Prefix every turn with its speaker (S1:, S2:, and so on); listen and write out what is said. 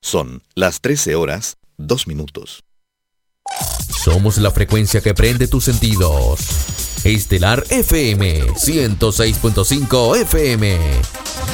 S1: Son las 13:02.
S2: Somos la frecuencia que prende tus sentidos. Estelar FM 106.5 FM.